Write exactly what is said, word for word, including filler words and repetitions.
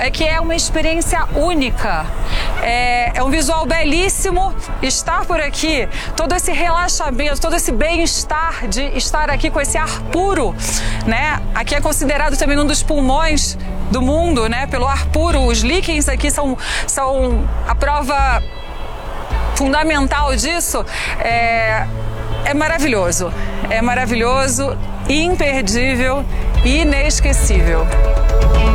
é que é uma experiência única. É, é um visual belíssimo estar por aqui, todo esse relaxamento, todo esse bem-estar de estar aqui com esse ar puro, né? Aqui é considerado também um dos pulmões do mundo, né? Pelo ar puro. Os líquens aqui são, são a prova fundamental disso. É, é maravilhoso, é maravilhoso, imperdível, inesquecível.